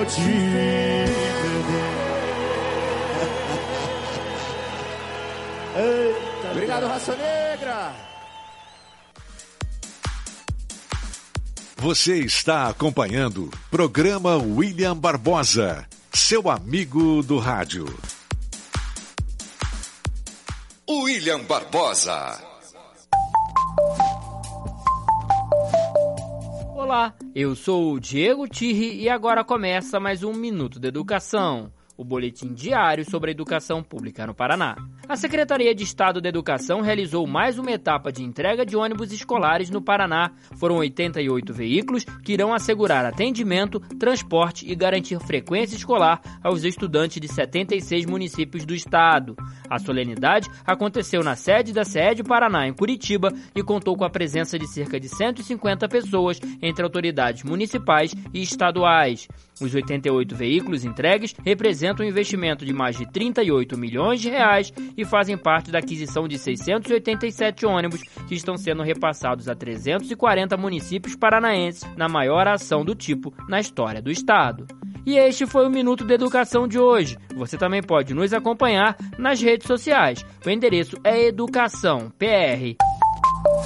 vou te perder. Eita, obrigado, Raça Negra. Você está acompanhando o programa William Barbosa, seu amigo do rádio. William Barbosa. Olá, eu sou o Diego Tirri e agora começa mais um Minuto de Educação, o boletim diário sobre a educação pública no Paraná. A Secretaria de Estado da Educação realizou mais uma etapa de entrega de ônibus escolares no Paraná. Foram 88 veículos que irão assegurar atendimento, transporte e garantir frequência escolar aos estudantes de 76 municípios do estado. A solenidade aconteceu na sede da SED Paraná, em Curitiba, e contou com a presença de cerca de 150 pessoas entre autoridades municipais e estaduais. Os 88 veículos entregues representam um investimento de mais de 38 milhões de reais e fazem parte da aquisição de 687 ônibus que estão sendo repassados a 340 municípios paranaenses na maior ação do tipo na história do estado. E este foi o Minuto de Educação de hoje. Você também pode nos acompanhar nas redes sociais. O endereço é Educação PR.